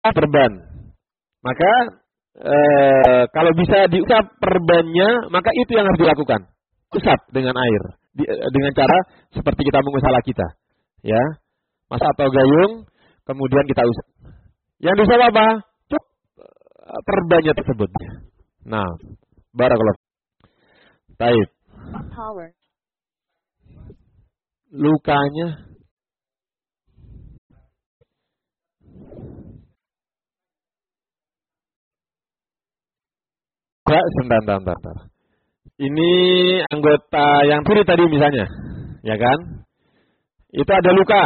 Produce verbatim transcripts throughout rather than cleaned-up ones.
perban. Maka e, kalau bisa diusap perbannya, maka itu yang harus dilakukan. Usap dengan air, di, dengan cara seperti kita mengusap kita, ya, masak atau gayung, kemudian kita usap. Yang diusap apa? Cuk, perbannya tersebut. Nah, barakallahu. Baik. Lukanya enggak, sebentar, sebentar, sebentar. Ini anggota yang kiri tadi misalnya, ya kan? Itu ada luka.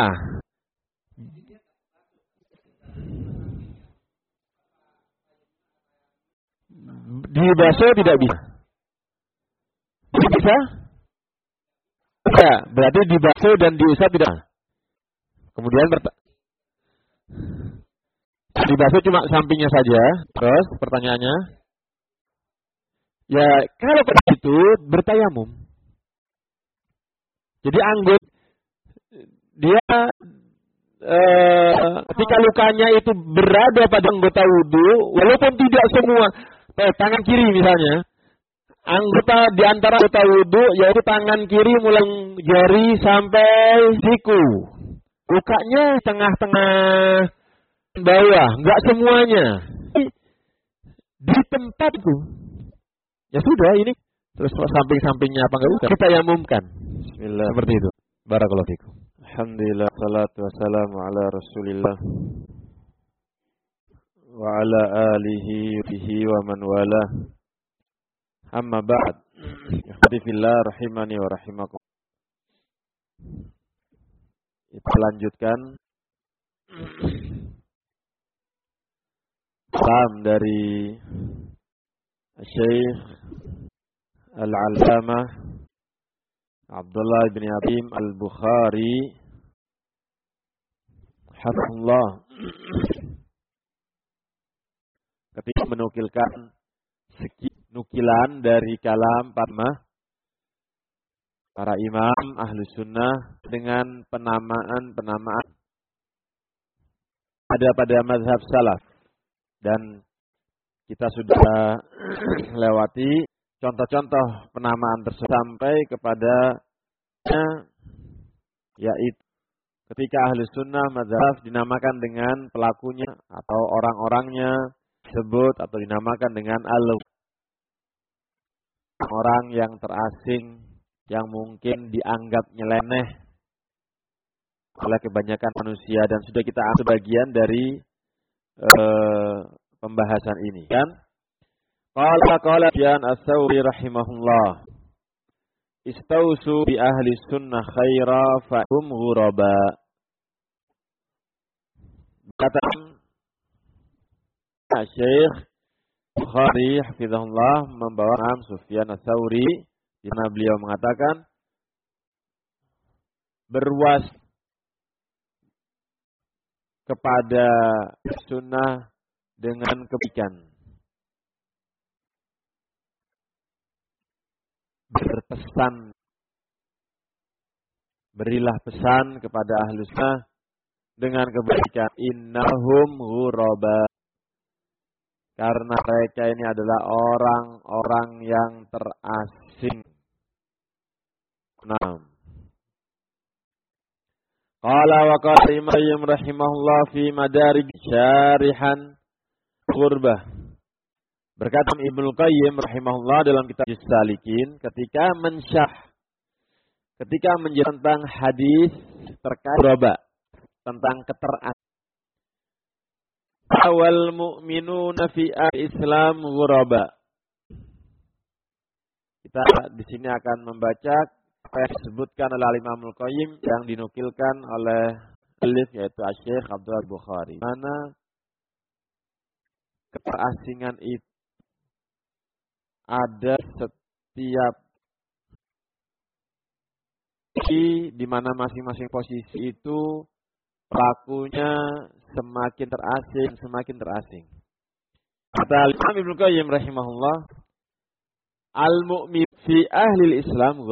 Dibasuh tidak bisa. Bisa? Tidak, berarti dibasuh dan diusap tidak. Kemudian berta- dibasuh cuma sampingnya saja. Terus pertanyaannya, ya kalau itu bertayamum. Jadi anggota dia eh, ketika lukanya itu berada pada anggota wudu, walaupun tidak semua, eh, tangan kiri misalnya, anggota di antara anggota wudu yaitu tangan kiri mulai jari sampai siku. Lukanya tengah-tengah bawah, enggak semuanya. Di tempat itu. Ya sudah ini. Terus samping-sampingnya apa enggak usah. Kita yamumkan. Bismillah. Seperti itu. Barakallahu fikum. Alhamdulillah, salatu wassalamu ala Rasulillah wa ala alihi bihi wa man wala. Amma ba'd. Ikhwati fillah rahimani wa rahimakum. Kita lanjutkan salam dari Syekh Al-Allamah Abdullah bin Atim Al-Bukhari hafizahullah ketika menukilkan sekian nukilan dari kalam para para imam ahlu sunnah dengan penamaan-penamaan ada pada mazhab salaf, dan kita sudah lewati contoh-contoh penamaan tersebut sampai kepada yaitu ketika ahlu sunnah mazhab dinamakan dengan pelakunya atau orang-orangnya sebut atau dinamakan dengan al orang yang terasing, yang mungkin dianggap nyeleneh oleh kebanyakan manusia, dan sudah kita ambil bagian dari uh, pembahasan ini kan. Qala qala Sufyan Ats-Tsauri rahimahullah, istausu bi ahli sunnah khaira fa hum ghuraba. Kata Syekh Bukhari hafizahullah membawa Imam Sufyan Ats-Tsauri di mana beliau mengatakan berwas kepada sunnah dengan kebaikan, berpesan, berilah pesan kepada ahlu sunnah dengan kebaikan, innahum ghuraba, karena mereka ini adalah orang-orang yang terasing. Nah, qala wa qala Imam rahimahullah fi madarij syarihan qurbah. Berkata Ibnu Qayyim rahimahullah dalam kitab As-Salikin ketika mensyarh, ketika menjelaskan tentang hadis terkait ghuraba, tentang keterasing. Awal mu'minuna fi al-Islam ghuraba. Kita di sini akan membaca apa yang disebutkan oleh Imam Al-Qayyim yang dinukilkan oleh alif yaitu Syekh Abdullah Bukhari. Mana keterasingan itu ada setiap di mana masing-masing posisi itu pelakunya semakin terasing, semakin terasing. Kata Imam Ibnu Qayyim rahimahullah, al-mu'min fi ahli al-Islam